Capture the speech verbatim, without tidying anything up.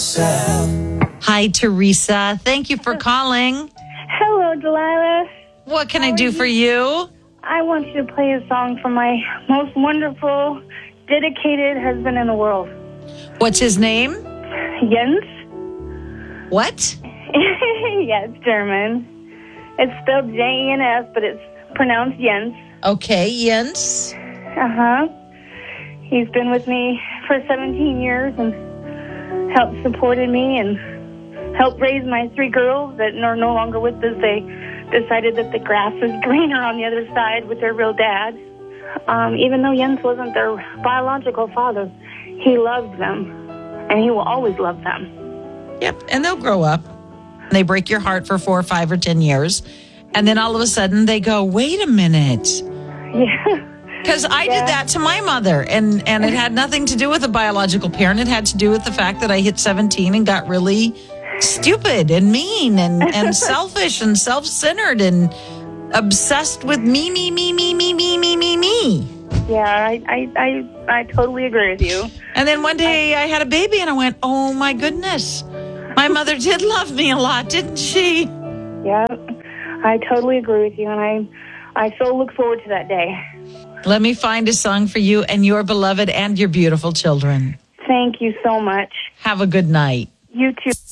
yourself. Hi, Teresa. Thank you for calling. Hello, Delilah. What can I do for you? I want you to play a song for my most wonderful, dedicated husband in the world. What's his name? Jens. What? Yeah, it's German. It's spelled J E N S, but it's pronounced Jens. Okay, Jens. Uh-huh. He's been with me for seventeen years and helped supported me and helped raise my three girls that are no longer with us. They decided that the grass is greener on the other side with their real dad. Um, even though Jens wasn't their biological father, he loved them, and he will always love them. Yep, and they'll grow up. They break your heart for four or five or ten years, and then all of a sudden they go, wait a minute. Yeah. Because I Yeah. did that to my mother, and, and it had nothing to do with a biological parent. It had to do with the fact that I hit seventeen and got really stupid and mean and, and selfish and self-centered and obsessed with me, me, me, me, me, me, me, me, me. Yeah, I, I, I, I totally agree with you. And then one day I had a baby and I went, oh my goodness, my mother did love me a lot, didn't she? Yeah, I totally agree with you, and I, I so look forward to that day. Let me find a song for you and your beloved and your beautiful children. Thank you so much. Have a good night. You too.